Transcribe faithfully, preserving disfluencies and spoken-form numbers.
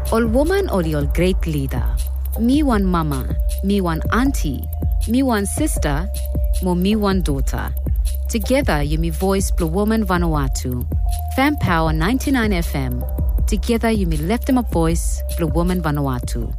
Ol woman ol your great leader. Me one mama, me one auntie, me one sister, mo me one daughter. Together you me voice Blue Woman Vanuatu. Fan Power ninety-nine F M. Together you me lift them up voice Blue Woman Vanuatu.